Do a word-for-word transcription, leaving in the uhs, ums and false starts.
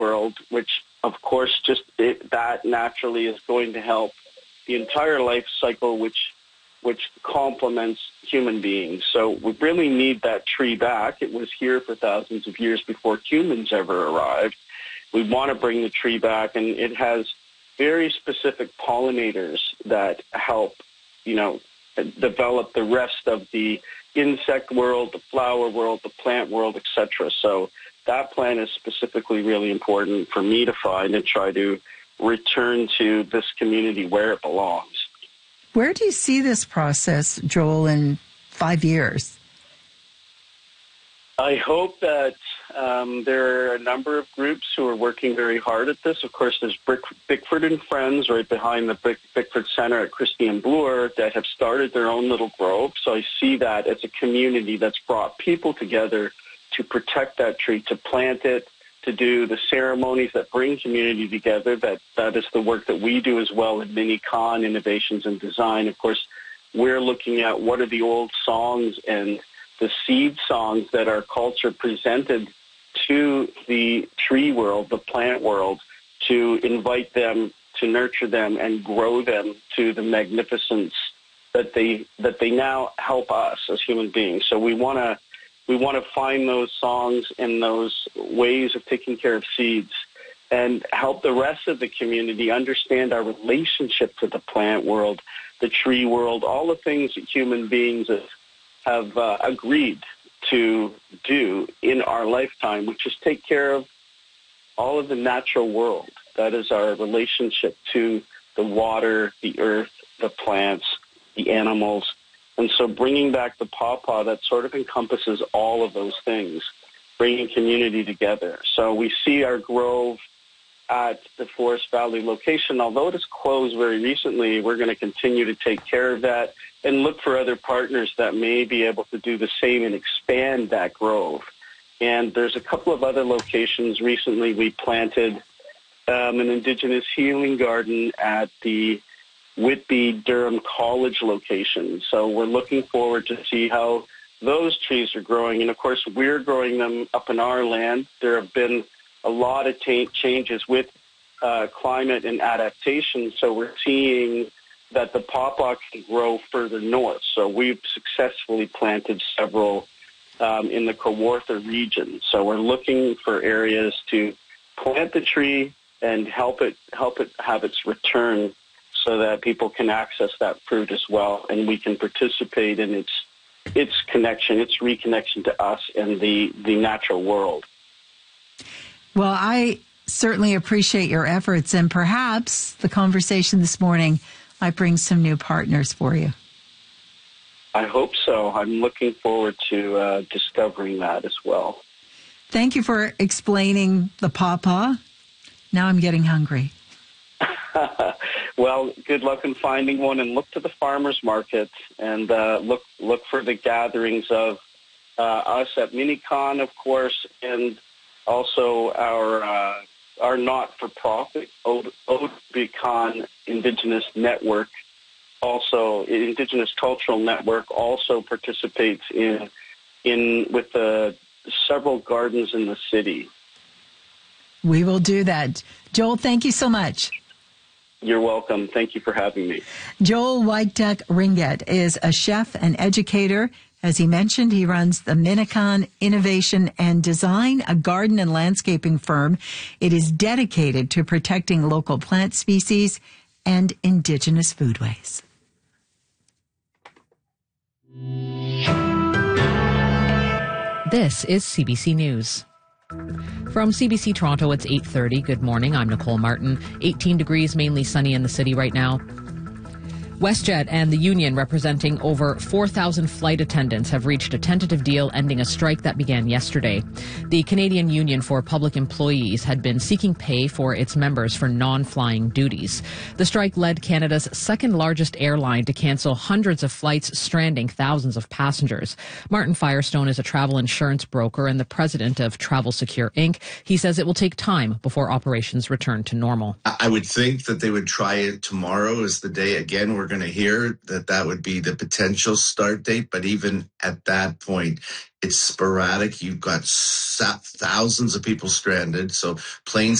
world, which, of course, just it, that naturally is going to help the entire life cycle, which which complements human beings. So we really need that tree back. It was here for thousands of years before humans ever arrived. We want to bring the tree back, and it has very specific pollinators that help, you know, develop the rest of the insect world, the flower world, the plant world, et cetera. So that plant is specifically really important for me to find and try to return to this community where it belongs. Where do you see this process, Joel, in five years? I hope that um, there are a number of groups who are working very hard at this. Of course, there's Brick, Bickford and Friends right behind the Bick, Bickford Center at Christie and Bloor that have started their own little grove. So I see that as a community that's brought people together to protect that tree, to plant it, to do the ceremonies that bring community together. That that is the work that we do as well at Minicon Innovations and Design. Of course, we're looking at what are the old songs and the seed songs that our culture presented to the tree world, the plant world, to invite them, to nurture them, and grow them to the magnificence that they that they now help us as human beings. So we want to we want to find those songs and those ways of taking care of seeds and help the rest of the community understand our relationship to the plant world, the tree world, all the things that human beings have have uh, agreed to do in our lifetime, which is take care of all of the natural world. That is our relationship to the water, the earth, the plants, the animals. And so bringing back the pawpaw, that sort of encompasses all of those things, bringing community together. So we see our grove at the Forest Valley location. Although it is closed very recently, we're going to continue to take care of that and look for other partners that may be able to do the same and expand that grove. And there's a couple of other locations. Recently, we planted um, an Indigenous healing garden at the Whitby Durham College location. So we're looking forward to see how those trees are growing. And, of course, we're growing them up in our land. There have been a lot of t- changes with uh, climate and adaptation. So we're seeing that the pawpaw can grow further north. So we've successfully planted several um, in the Kawartha region. So we're looking for areas to plant the tree and help it help it have its return so that people can access that fruit as well, and we can participate in its its connection, its reconnection to us and the, the natural world. Well, I certainly appreciate your efforts, and perhaps the conversation this morning might bring some new partners for you. I hope so. I'm looking forward to uh, discovering that as well. Thank you for explaining the pawpaw. Now I'm getting hungry. Well, good luck in finding one, and look to the farmers market, and uh, look look for the gatherings of uh, us at Minicon, of course, and also our uh, our not-for-profit Obicon Indigenous Network, also Indigenous Cultural Network, also participates in in with the several gardens in the city. We will do that. Joel, thank you so much. You're welcome. Thank you for having me. Joel Whiteduck Ringett is a chef and educator. As he mentioned, he runs the Minicon Innovation and Design, a garden and landscaping firm. It is dedicated to protecting local plant species and Indigenous foodways. This is C B C News. From C B C Toronto, it's eight thirty. Good morning. I'm Nicole Martin. eighteen degrees, mainly sunny in the city right now. WestJet and the union representing over four thousand flight attendants have reached a tentative deal ending a strike that began yesterday. The Canadian Union for Public Employees had been seeking pay for its members for non-flying duties. The strike led Canada's second largest airline to cancel hundreds of flights, stranding thousands of passengers. Martin Firestone is a travel insurance broker and the president of Travel Secure Incorporated. He says it will take time before operations return to normal. I would think that they would try it tomorrow as the day. Again, we're going to hear that that would be the potential start date. But even at that point, it's sporadic. You've got thousands of people stranded. So planes